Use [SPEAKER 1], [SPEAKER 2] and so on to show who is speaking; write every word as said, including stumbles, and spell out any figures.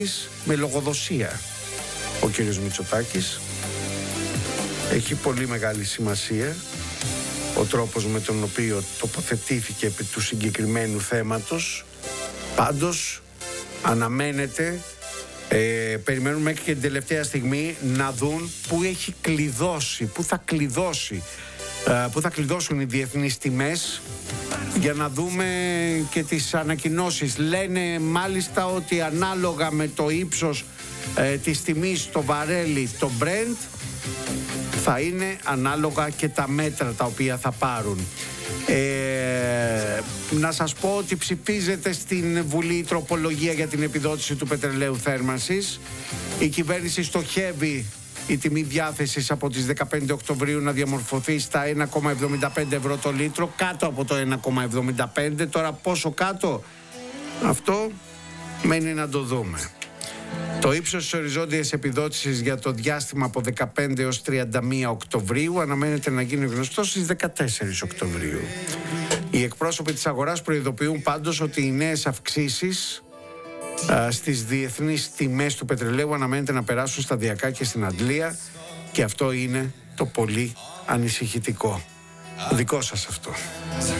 [SPEAKER 1] με λογοδοσία ο κύριος Μητσοτάκης. Έχει πολύ μεγάλη σημασία ο τρόπος με τον οποίο τοποθετήθηκε επί του συγκεκριμένου θέματος. Πάντως αναμένεται, ε, περιμένουμε μέχρι και την τελευταία στιγμή να δουν πού έχει κλειδώσει, πού θα κλειδώσει, ε, πού θα κλειδώσουν οι διεθνείς τιμές, για να δούμε και τις ανακοινώσεις. Λένε μάλιστα ότι ανάλογα με το ύψος ε, της τιμής στο βαρέλι, το Brent, θα είναι ανάλογα και τα μέτρα τα οποία θα πάρουν. Ε, να σας πω ότι ψηφίζεται στην Βουλή η τροπολογία για την επιδότηση του πετρελαίου θέρμανσης. Η κυβέρνηση στοχεύει η τιμή διάθεσης από τις δεκαπέντε Οκτωβρίου να διαμορφωθεί στα ένα κόμμα εβδομήντα πέντε ευρώ το λίτρο, κάτω από το ένα κόμμα εβδομήντα πέντε. Τώρα πόσο κάτω, αυτό μένει να το δούμε. Το ύψος της οριζόντιας επιδότησης για το διάστημα από δεκαπέντε έως τριάντα μία Οκτωβρίου αναμένεται να γίνει γνωστό στις δεκατέσσερις Οκτωβρίου. Οι εκπρόσωποι της αγοράς προειδοποιούν πάντως ότι οι νέες αυξήσεις α, στις διεθνείς τιμές του πετρελαίου αναμένεται να περάσουν σταδιακά και στην Αντλία, και αυτό είναι το πολύ ανησυχητικό. Δικό σας αυτό.